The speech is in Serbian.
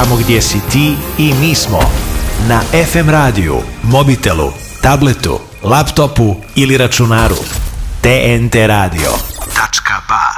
Tamo gdje si ti i mi smo. Na FM radiju, mobitelu, tabletu, laptopu ili računaru. TNT Radio. .ba